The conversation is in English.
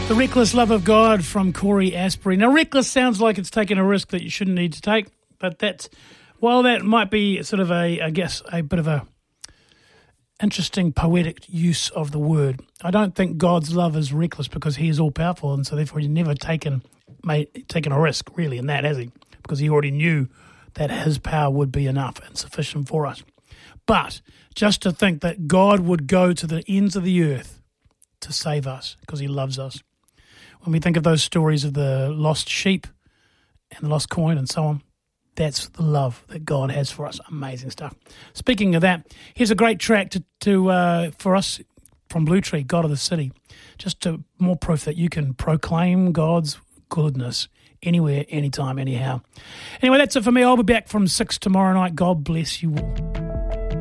The Reckless Love of God from Corey Asbury. Now, reckless sounds like it's taking a risk that you shouldn't need to take, but while that might be sort of a bit of a interesting poetic use of the word, I don't think God's love is reckless because he is all-powerful, and so therefore he's never taken a risk, really, in that, has he? Because he already knew that his power would be enough and sufficient for us. But just to think that God would go to the ends of the earth to save us because he loves us. When we think of those stories of the lost sheep and the lost coin and so on, that's the love that God has for us. Amazing stuff. Speaking of that, here's a great track for us from Blue Tree, God of the City. Just more proof that you can proclaim God's goodness anywhere, anytime, anyhow. Anyway, that's it for me. I'll be back from 6 tomorrow night. God bless you all.